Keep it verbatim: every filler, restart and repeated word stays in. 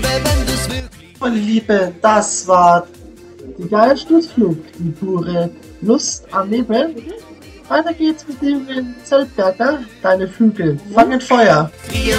Meine Liebe, das war die geile Sturzflug, die pure Lust am Leben. Weiter geht's mit dem Zeltberger. Deine Flügel fangen Feuer.